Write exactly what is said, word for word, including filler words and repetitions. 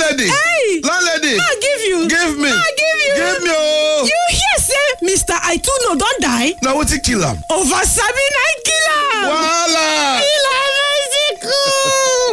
landlady. Hey! Landlady. I give you. Give me. I give you. Give me oh. You hear say Mister Aituno don die? Na wetin kill am? Over Sabi na kill